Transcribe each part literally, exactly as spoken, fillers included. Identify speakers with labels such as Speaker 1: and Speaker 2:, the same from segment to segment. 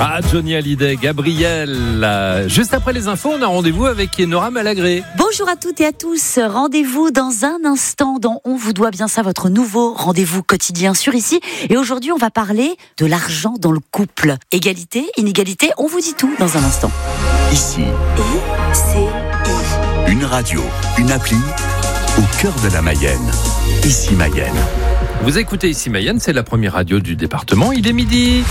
Speaker 1: Ah, Johnny Hallyday, Gabriel. Juste après les infos, on a rendez-vous avec Nora Malagré.
Speaker 2: Bonjour à toutes et à tous. Rendez-vous dans un instant dans On vous doit bien ça, votre nouveau rendez-vous quotidien sur Ici. Et aujourd'hui, on va parler de l'argent dans le couple. Égalité, inégalité, on vous dit tout dans un instant.
Speaker 3: Ici.
Speaker 2: Et c'est I.
Speaker 3: Une radio, une appli au cœur de la Mayenne. Ici Mayenne.
Speaker 1: Vous écoutez Ici Mayenne, c'est la première radio du département. Il est midi.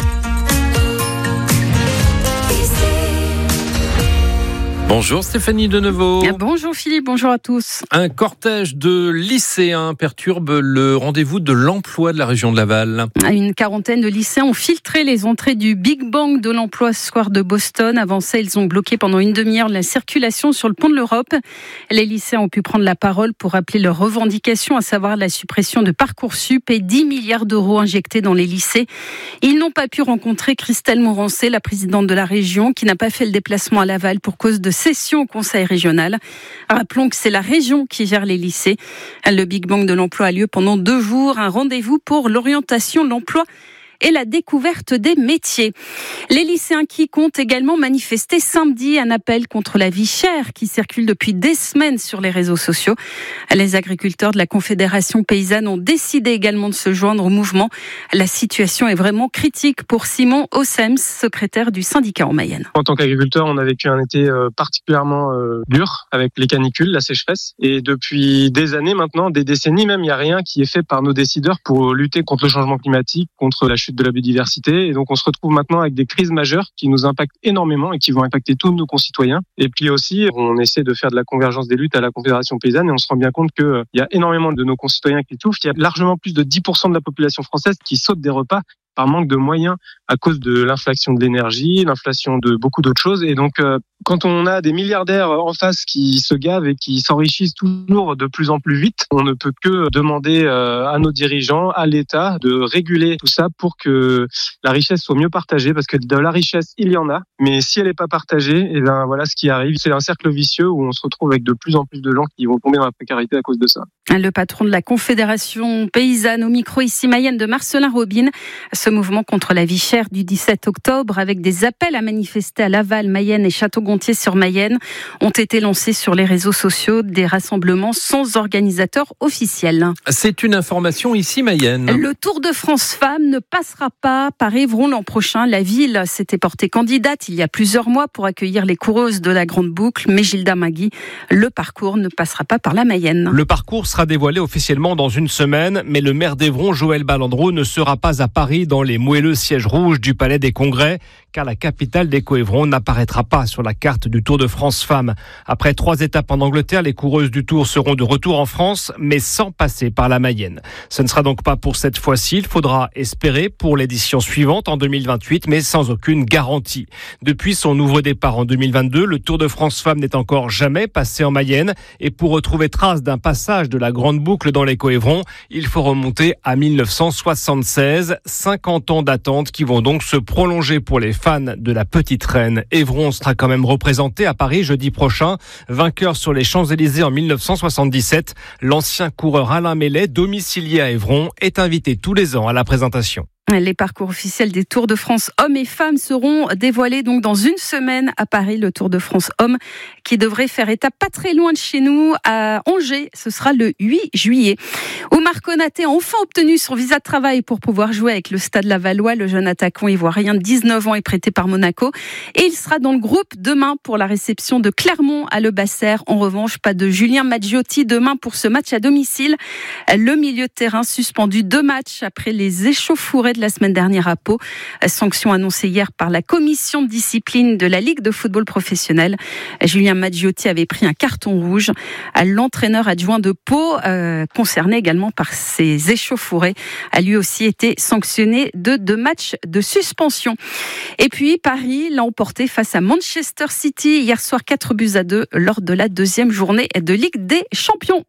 Speaker 1: Bonjour Stéphanie Denevaux.
Speaker 4: Bonjour Philippe, bonjour à tous.
Speaker 1: Un cortège de lycéens perturbe le rendez-vous de l'emploi de la région de Laval.
Speaker 4: Une quarantaine de lycéens ont filtré les entrées du Big Bang de l'emploi Square de Boston. Avant ça, ils ont bloqué pendant une demi-heure la circulation sur le pont de l'Europe. Les lycéens ont pu prendre la parole pour rappeler leurs revendications, à savoir la suppression de Parcoursup et dix milliards d'euros injectés dans les lycées. Ils n'ont pas pu rencontrer Christelle Morancé, la présidente de la région, qui n'a pas fait le déplacement à Laval pour cause de session au conseil régional. Rappelons que c'est la région qui gère les lycées. Le Big Bang de l'emploi a lieu pendant deux jours, un rendez-vous pour l'orientation de l'emploi et la découverte des métiers. Les lycéens qui comptent également manifester samedi un appel contre la vie chère qui circule depuis des semaines sur les réseaux sociaux. Les agriculteurs de la Confédération paysanne ont décidé également de se joindre au mouvement. La situation est vraiment critique pour Simon Ossems, secrétaire du syndicat en Mayenne.
Speaker 5: En tant qu'agriculteur, on a vécu un été particulièrement dur avec les canicules, la sécheresse. Et depuis des années maintenant, des décennies même, il n'y a rien qui est fait par nos décideurs pour lutter contre le changement climatique, contre la chute de la biodiversité. Et donc on se retrouve maintenant avec des crises majeures qui nous impactent énormément et qui vont impacter tous nos concitoyens. Et puis aussi, on essaie de faire de la convergence des luttes à la Confédération paysanne et on se rend bien compte qu'il y a énormément de nos concitoyens qui touffent. Il y a largement plus de dix pour cent de la population française qui saute des repas par manque de moyens à cause de l'inflation de l'énergie, l'inflation de beaucoup d'autres choses. Et donc, euh, quand on a des milliardaires en face qui se gavent et qui s'enrichissent toujours de plus en plus vite, on ne peut que demander euh, à nos dirigeants, à l'État, de réguler tout ça pour que la richesse soit mieux partagée. Parce que de la richesse, il y en a. Mais si elle n'est pas partagée, et ben voilà ce qui arrive. C'est un cercle vicieux où on se retrouve avec de plus en plus de gens qui vont tomber dans la précarité à cause de ça.
Speaker 4: Le patron de la Confédération paysanne au micro Ici Mayenne de Marcelin Robine. Ce mouvement contre la vie chère du dix-sept octobre, avec des appels à manifester à Laval, Mayenne et Château-Gontier-sur-Mayenne, ont été lancés sur les réseaux sociaux, des rassemblements sans organisateur officiel.
Speaker 1: C'est une information Ici Mayenne.
Speaker 4: Le Tour de France Femmes ne passera pas par Évron l'an prochain. La ville s'était portée candidate il y a plusieurs mois pour accueillir les coureuses de la Grande Boucle, mais Gilda Magui, le parcours ne passera pas par la Mayenne.
Speaker 6: Le parcours sera dévoilé officiellement dans une semaine, mais le maire d'Évron, Joël Balandreau, ne sera pas à Paris dans les moelleux sièges rouges du Palais des Congrès, car la capitale d'Éco-Évron n'apparaîtra pas sur la carte du Tour de France Femmes. Après trois étapes en Angleterre, les coureuses du Tour seront de retour en France, mais sans passer par la Mayenne. Ce ne sera donc pas pour cette fois-ci, il faudra espérer pour l'édition suivante en deux mille vingt-huit, mais sans aucune garantie. Depuis son nouveau départ en deux mille vingt-deux, le Tour de France Femmes n'est encore jamais passé en Mayenne, et pour retrouver trace d'un passage de la Grande Boucle dans l'Éco-Évron, il faut remonter à mille neuf cent soixante-seize, cinquante ans d'attente qui vont donc se prolonger pour les fans de la Petite Reine. Évron sera quand même représenté à Paris jeudi prochain. Vainqueur sur les Champs-Élysées en mille neuf cent soixante-dix-sept, l'ancien coureur Alain Mellet, domicilié à Évron, est invité tous les ans à la présentation.
Speaker 4: Les parcours officiels des Tours de France hommes et femmes seront dévoilés donc dans une semaine à Paris. Le Tour de France hommes qui devrait faire étape pas très loin de chez nous, à Angers. Ce sera le huit juillet. Oumar Konaté a enfin obtenu son visa de travail pour pouvoir jouer avec le Stade Lavallois. Le jeune attaquant ivoirien de dix-neuf ans est prêté par Monaco. Et il sera dans le groupe demain pour la réception de Clermont à Le Basser. En revanche, pas de Julien Maggiotti demain pour ce match à domicile. Le milieu de terrain suspendu deux matchs après les échauffourées de la semaine dernière à Pau. Sanction annoncée hier par la commission de discipline de la Ligue de football professionnel. Julien Maggiotti avait pris un carton rouge. L'entraîneur adjoint de Pau, euh, concerné également par ces échauffourées, a lui aussi été sanctionné de deux matchs de suspension. Et puis Paris l'a emporté face à Manchester City hier soir quatre buts à deux lors de la deuxième journée de Ligue des Champions.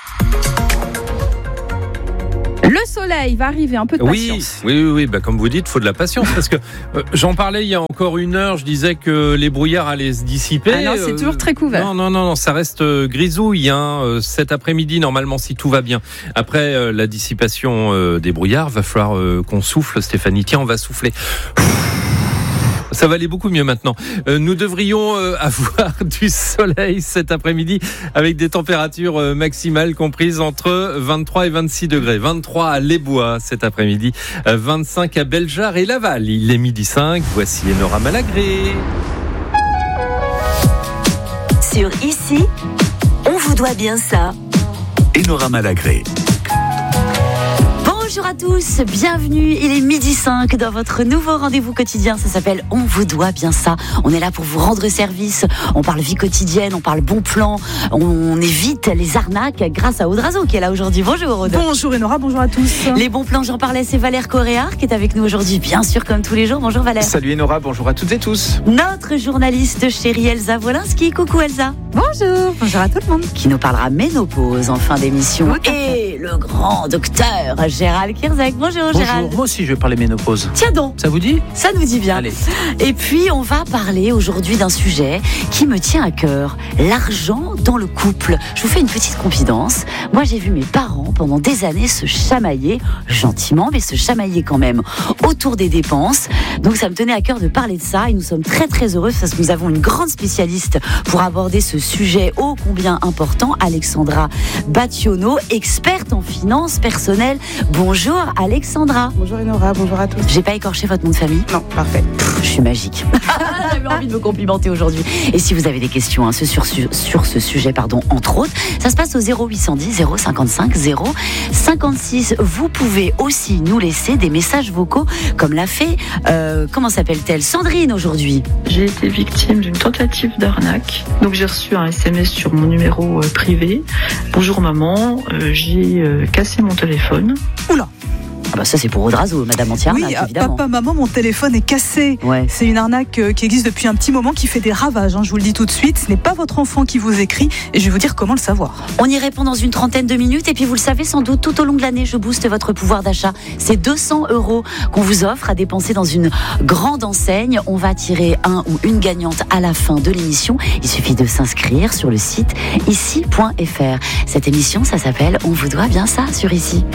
Speaker 4: Le soleil va arriver, un peu de patience.
Speaker 1: Oui, oui, oui. Bah, comme vous dites, il faut de la patience. Parce que euh, j'en parlais il y a encore une heure, je disais que les brouillards allaient se dissiper.
Speaker 4: Ah non, c'est euh, toujours très couvert.
Speaker 1: Non, non, non, non ça reste euh, grisouille. Hein, euh, cet après-midi, normalement, si tout va bien. Après euh, la dissipation euh, des brouillards, va falloir euh, qu'on souffle. Stéphanie, tiens, on va souffler. Ça va aller beaucoup mieux maintenant. Euh, nous devrions euh, avoir du soleil cet après-midi avec des températures euh, maximales comprises entre vingt-trois et vingt-six degrés. vingt-trois à Les Bois cet après-midi, euh, vingt-cinq à Bellejarre et Laval. Il est midi cinq. Voici Enora Malagré.
Speaker 2: Sur Ici, on vous doit bien ça.
Speaker 3: Enora Malagré.
Speaker 2: Bonjour à tous, bienvenue, il est midi cinq dans votre nouveau rendez-vous quotidien, ça s'appelle On vous doit bien ça. On est là pour vous rendre service, on parle vie quotidienne, on parle bon plan, on évite les arnaques grâce à Aude Razo qui est là aujourd'hui. Bonjour Aude.
Speaker 7: Bonjour Enora, bonjour à tous.
Speaker 2: Les bons plans, j'en parlais, c'est Valère Coréard qui est avec nous aujourd'hui, bien sûr comme tous les jours. Bonjour Valère.
Speaker 8: Salut Enora, bonjour à toutes et tous.
Speaker 2: Notre journaliste chérie Elsa Wolinski, coucou Elsa.
Speaker 7: Bonjour, bonjour à tout le monde.
Speaker 2: Qui nous parlera ménopause en fin d'émission. Et le grand docteur Gérald Kierzek. Bonjour,
Speaker 9: Bonjour,
Speaker 2: Gérald.
Speaker 9: moi aussi je vais parler ménopause.
Speaker 2: Tiens donc.
Speaker 9: Ça vous dit ?
Speaker 2: Ça nous dit bien.
Speaker 9: Allez.
Speaker 2: Et puis on va parler aujourd'hui d'un sujet qui me tient à cœur, l'argent dans le couple. Je vous fais une petite confidence. Moi j'ai vu mes parents pendant des années se chamailler, gentiment, mais se chamailler quand même, autour des dépenses. Donc ça me tenait à cœur de parler de ça et nous sommes très très heureux parce que nous avons une grande spécialiste pour aborder ce sujet ô combien important, Alexandra Battiono, experte en finances personnelles. Bonjour Alexandra.
Speaker 7: Bonjour Enora, bonjour à tous.
Speaker 2: J'ai pas écorché votre nom de famille ?
Speaker 7: Non, parfait.
Speaker 2: Pff, je suis magique. J'avais envie de me complimenter aujourd'hui. Et si vous avez des questions hein, sur, sur ce sujet, pardon, entre autres, ça se passe au zéro huit cent dix zéro cinquante-cinq zéro cinquante-six. Vous pouvez aussi nous laisser des messages vocaux, comme l'a fait, euh, comment s'appelle-t-elle, Sandrine aujourd'hui.
Speaker 10: J'ai été victime d'une tentative d'arnaque. Donc j'ai reçu un S M S sur mon numéro euh, privé. Bonjour maman, euh, j'ai euh, cassé mon téléphone.
Speaker 7: Oula.
Speaker 2: Ah bah ça c'est pour Aude Razo, Madame Antière,
Speaker 7: Oui,
Speaker 2: évidemment.
Speaker 7: papa, maman, mon téléphone est cassé.
Speaker 2: Ouais.
Speaker 7: C'est une arnaque euh, qui existe depuis un petit moment, qui fait des ravages. Hein, je vous le dis tout de suite, ce n'est pas votre enfant qui vous écrit et je vais vous dire comment le savoir.
Speaker 2: On y répond dans une trentaine de minutes et puis vous le savez sans doute, tout au long de l'année, je booste votre pouvoir d'achat. C'est deux cents euros qu'on vous offre à dépenser dans une grande enseigne. On va tirer un ou une gagnante à la fin de l'émission. Il suffit de s'inscrire sur le site ici point f r. Cette émission, ça s'appelle On vous doit bien ça sur Ici.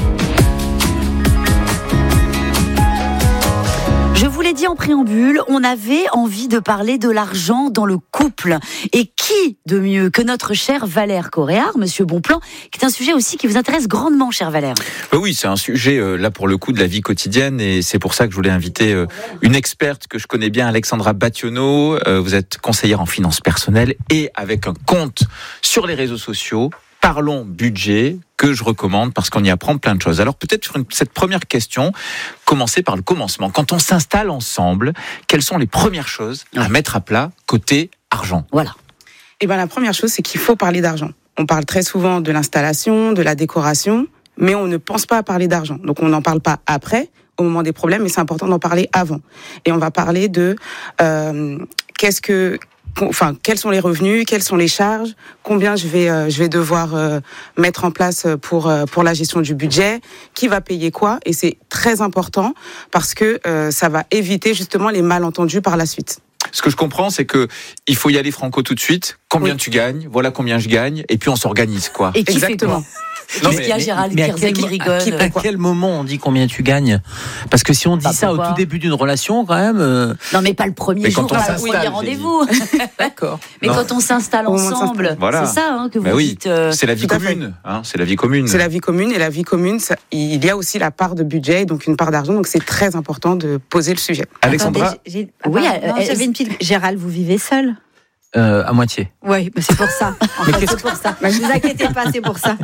Speaker 2: Je vous l'ai dit en préambule, on avait envie de parler de l'argent dans le couple. Et qui de mieux que notre cher Valère Coréard, Monsieur Bonplan, qui est un sujet aussi qui vous intéresse grandement, cher Valère.
Speaker 8: Oui, c'est un sujet, euh, là pour le coup, de la vie quotidienne et c'est pour ça que je voulais inviter euh, une experte que je connais bien, Alexandra Battiono. Euh, vous êtes conseillère en finances personnelles et avec un compte sur les réseaux sociaux. Parlons budget, que je recommande parce qu'on y apprend plein de choses. Alors peut-être sur une, cette première question, commencer par le commencement. Quand on s'installe ensemble, quelles sont les premières choses à mettre à plat côté argent ?
Speaker 2: Voilà.
Speaker 11: Eh ben, la première chose, c'est qu'il faut parler d'argent. On parle très souvent de l'installation, de la décoration, mais on ne pense pas à parler d'argent. Donc on n'en parle pas après, au moment des problèmes, mais c'est important d'en parler avant. Et on va parler de euh, qu'est-ce que... Enfin, quels sont les revenus, quelles sont les charges, combien je vais euh, je vais devoir euh, mettre en place pour euh, pour la gestion du budget, qui va payer quoi, et c'est très important parce que euh, ça va éviter justement les malentendus par la suite.
Speaker 8: Ce que je comprends, c'est que il faut y aller franco tout de suite. Combien
Speaker 11: Oui.
Speaker 8: tu gagnes, voilà combien je gagne, et puis on s'organise quoi.
Speaker 2: Et qui
Speaker 11: Exactement.
Speaker 2: fait quoi ? Non, mais, il y a Gérald
Speaker 9: mais à
Speaker 2: Kierzek
Speaker 9: quel,
Speaker 2: qui
Speaker 9: à,
Speaker 2: rigole.
Speaker 9: quel, à quel moment on dit combien tu gagnes ? Parce que si on dit
Speaker 2: Bah,
Speaker 9: ça au
Speaker 2: pourquoi
Speaker 9: tout début d'une relation, quand même. Euh...
Speaker 2: Non, mais pas le premier
Speaker 8: Mais
Speaker 2: jour,
Speaker 8: quand on
Speaker 2: pas le
Speaker 8: s'installe,
Speaker 2: premier
Speaker 8: j'ai
Speaker 2: rendez-vous.
Speaker 9: D'accord.
Speaker 2: Mais
Speaker 8: Non.
Speaker 2: quand on s'installe
Speaker 11: Au moment de
Speaker 2: ensemble,
Speaker 11: s'installer.
Speaker 8: Voilà.
Speaker 2: c'est ça hein, que vous
Speaker 8: Bah oui,
Speaker 2: dites. euh,
Speaker 8: c'est la vie
Speaker 11: tout à fait.
Speaker 8: commune. Hein, c'est la vie commune.
Speaker 11: C'est la vie commune, et la vie commune, ça, il y a aussi la part de budget, donc une part d'argent, donc c'est très important de poser le sujet.
Speaker 8: Alexandra,
Speaker 12: Attendez, j'ai- j'ai-
Speaker 2: Oui,
Speaker 12: pardon,
Speaker 2: elle-
Speaker 12: non,
Speaker 2: elle-
Speaker 12: j'avais une petite. Gérald, vous vivez seul ?
Speaker 9: Euh, à moitié.
Speaker 12: Oui, bah c'est pour ça. En fait, c'est pour ça. Ne vous inquiétez pas, c'est pour ça.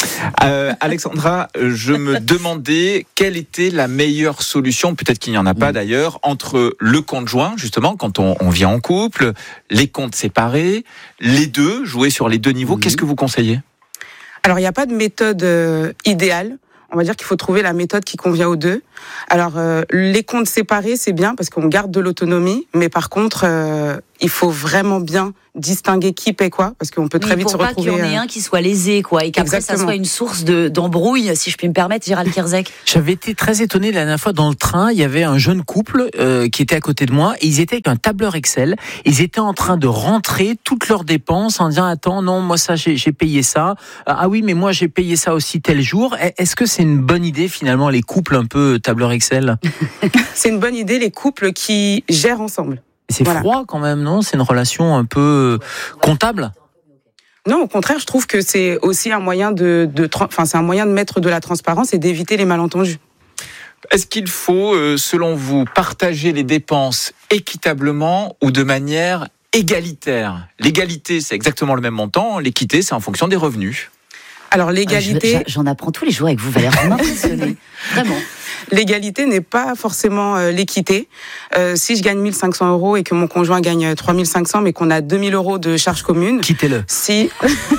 Speaker 8: euh, Alexandra, je me demandais quelle était la meilleure solution, peut-être qu'il n'y en a pas d'ailleurs, entre le conjoint, justement, quand on, on vit en couple, les comptes séparés, les deux, jouer sur les deux niveaux.
Speaker 9: Mmh.
Speaker 8: Qu'est-ce que vous conseillez ?
Speaker 11: Alors, il n'y a pas de méthode euh, idéale. On va dire qu'il faut trouver la méthode qui convient aux deux. Alors, euh, les comptes séparés, c'est bien parce qu'on garde de l'autonomie, mais par contre, euh, il faut vraiment bien distinguer qui paie quoi, parce qu'on peut très
Speaker 2: oui,
Speaker 11: vite se
Speaker 2: retrouver. Pour
Speaker 11: retrouver.
Speaker 2: pas qu'il y en ait un qui soit lésé, quoi, et qu'après ça soit une source de, d'embrouille, si je puis me permettre, Gérald Kierzek.
Speaker 9: J'avais été très étonné la dernière fois dans le train, il y avait un jeune couple euh, qui était à côté de moi, et ils étaient avec un tableur Excel, ils étaient en train de rentrer toutes leurs dépenses en disant attends, non, moi ça j'ai, j'ai payé ça, ah oui, mais moi j'ai payé ça aussi tel jour. Est-ce que c'est une bonne idée finalement, les couples un peu tableur Excel?
Speaker 11: C'est une bonne idée, les couples qui gèrent ensemble.
Speaker 9: C'est voilà. Froid quand même, non? C'est une relation un peu comptable?
Speaker 11: Non, au contraire, je trouve que c'est aussi un moyen de, de, enfin, c'est un moyen de mettre de la transparence et d'éviter les malentendus.
Speaker 8: Est-ce qu'il faut, selon vous, partager les dépenses équitablement ou de manière égalitaire? L'égalité, c'est exactement le même montant. L'équité, c'est en fonction des revenus.
Speaker 11: Alors l'égalité...
Speaker 2: Euh, j'en apprends tous les jours avec vous, Valérie, vous m'impressionnez. Vraiment.
Speaker 11: L'égalité n'est pas forcément euh, l'équité. Euh, si je gagne mille cinq cents euros et que mon conjoint gagne trois mille cinq cents, mais qu'on a deux mille euros de charges communes...
Speaker 9: Quittez-le.
Speaker 11: Si...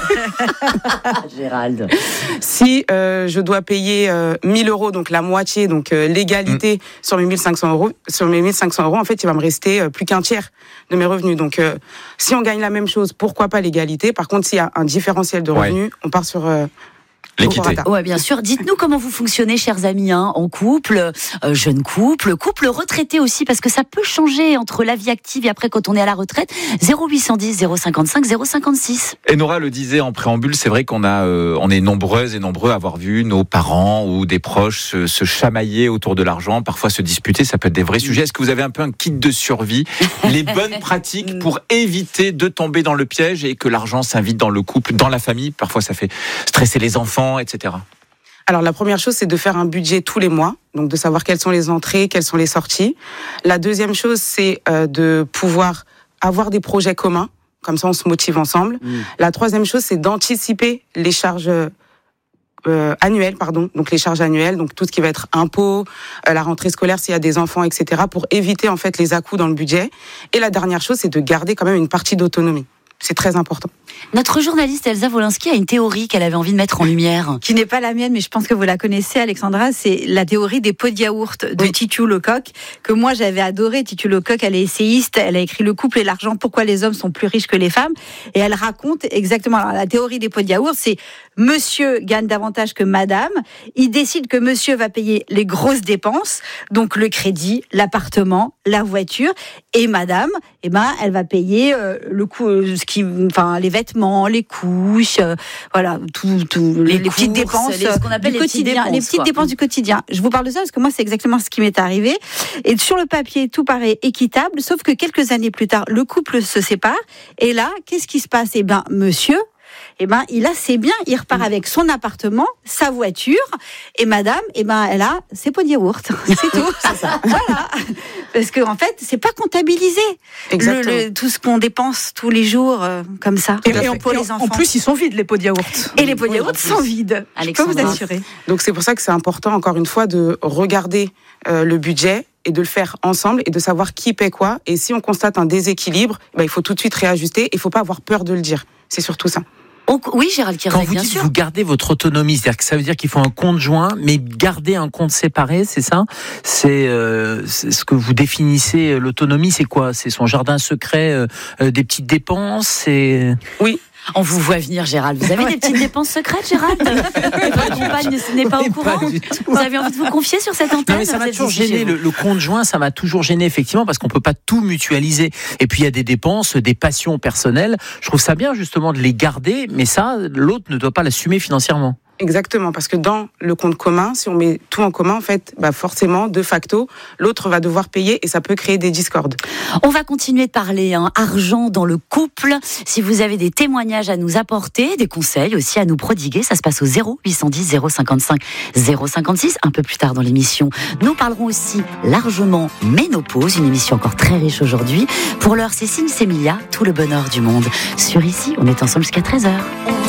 Speaker 2: Gérald.
Speaker 11: Si euh, je dois payer euh, mille euros, donc la moitié, donc euh, l'égalité mmh. sur mes mille cinq cents euros, sur mes mille cinq cents euros, en fait, il va me rester euh, plus qu'un tiers de mes revenus. Donc, euh, si on gagne la même chose, pourquoi pas l'égalité? Par contre, s'il y a un différentiel de revenus, ouais. on part sur... Euh,
Speaker 8: l'équité.
Speaker 2: Ouais, bien sûr. Dites-nous comment vous fonctionnez, chers amis, hein, en couple, euh, jeune couple, couple retraité aussi, parce que ça peut changer entre la vie active et après quand on est à la retraite. zéro huit cent dix, zéro cinquante-cinq, zéro cinquante-six.
Speaker 8: Et Nora le disait en préambule, c'est vrai qu'on a, euh, on est nombreuses et nombreux à avoir vu nos parents ou des proches se, se chamailler autour de l'argent, parfois se disputer. Ça peut être des vrais sujets. Est-ce que vous avez un peu un kit de survie, les bonnes pratiques pour éviter de tomber dans le piège et que l'argent s'invite dans le couple, dans la famille? Parfois, ça fait stresser les enfants, et cetera.
Speaker 11: Alors la première chose, c'est de faire un budget tous les mois, donc de savoir quelles sont les entrées, quelles sont les sorties. La deuxième chose, c'est euh, de pouvoir avoir des projets communs, comme ça on se motive ensemble. Mmh. La troisième chose, c'est d'anticiper les charges euh, annuelles, pardon, donc les charges annuelles, donc tout ce qui va être impôts, euh, la rentrée scolaire s'il y a des enfants, et cetera, pour éviter en fait les à-coups dans le budget. Et la dernière chose, c'est de garder quand même une partie d'autonomie. C'est très important.
Speaker 2: Notre journaliste Elsa Wolinski a une théorie qu'elle avait envie de mettre en lumière.
Speaker 12: Qui n'est pas la mienne, mais je pense que vous la connaissez, Alexandra. C'est la théorie des pots de yaourt de oui. Titu Lecoq, que moi j'avais adoré. Titu Lecoq, elle est essayiste, elle a écrit Le couple et l'argent, pourquoi les hommes sont plus riches que les femmes. Et elle raconte exactement, alors, la théorie des pots de yaourt, c'est monsieur gagne davantage que madame. Il décide que monsieur va payer les grosses dépenses, donc le crédit, l'appartement, la voiture, et madame, eh ben, elle va payer euh, le coût, euh, ce qui, enfin, les vêtements, les couches, euh, voilà, tout, tout les,
Speaker 2: les,
Speaker 12: les
Speaker 2: courses,
Speaker 12: petites dépenses
Speaker 2: les, ce qu'on appelle
Speaker 12: du
Speaker 2: les
Speaker 12: quotidien,
Speaker 2: petites dépenses,
Speaker 12: les petites
Speaker 2: quoi.
Speaker 12: dépenses du quotidien. Je vous parle de ça parce que moi, c'est exactement ce qui m'est arrivé. Et sur le papier, tout paraît équitable, sauf que quelques années plus tard, le couple se sépare. Et là, qu'est-ce qui se passe? Eh ben, monsieur, eh ben, il a ses biens, il repart avec son appartement, sa voiture, et madame, eh ben, elle a ses pots de yaourt. C'est tout.
Speaker 2: C'est ça.
Speaker 12: Voilà. Parce que, en fait, c'est pas comptabilisé.
Speaker 11: Exactement.
Speaker 12: Le, le, tout ce qu'on dépense tous les jours, euh, comme ça.
Speaker 7: Et, et pour les enfants. En plus, ils sont vides, les pots de yaourt.
Speaker 12: Et les pots de yaourt sont vides. Je peux vous assurer.
Speaker 11: Donc, c'est pour ça que c'est important, encore une fois, de regarder euh, le budget et de le faire ensemble et de savoir qui paie quoi. Et si on constate un déséquilibre, ben, il faut tout de suite réajuster. Il faut pas avoir peur de le dire. C'est surtout ça.
Speaker 2: Oui, Gérald Kierzek,
Speaker 9: Quand vous
Speaker 2: bien
Speaker 9: dites
Speaker 2: sûr.
Speaker 9: vous gardez votre autonomie, c'est-à-dire que ça veut dire qu'il faut un compte joint, mais garder un compte séparé, c'est ça? C'est, euh, c'est ce que vous définissez l'autonomie, c'est quoi? C'est son jardin secret, euh, euh, des petites dépenses, c'est...
Speaker 11: Oui.
Speaker 2: On vous voit venir, Gérald. Vous avez des petites dépenses secrètes, Gérald? Votre compagne n'est pas au courant? Vous avez envie de vous confier sur cette antenne?
Speaker 9: Non, mais ça m'a toujours gêné. Le, le compte joint, ça m'a toujours gêné, effectivement, parce qu'on peut pas tout mutualiser. Et puis, il y a des dépenses, des passions personnelles. Je trouve ça bien, justement, de les garder, mais ça, l'autre ne doit pas l'assumer financièrement.
Speaker 11: Exactement, parce que dans le compte commun, si on met tout en commun, en fait, bah forcément, de facto, l'autre va devoir payer et ça peut créer des discordes.
Speaker 2: On va continuer de parler hein, argent dans le couple. Si vous avez des témoignages à nous apporter, des conseils aussi à nous prodiguer, ça se passe au zéro huit cent dix, zéro cinquante-cinq, zéro cinquante-six. Un peu plus tard dans l'émission, nous parlerons aussi largement ménopause, une émission encore très riche aujourd'hui. Pour l'heure, c'est Sims Emilia, tout le bonheur du monde. Sur Ici, on est ensemble jusqu'à treize heures.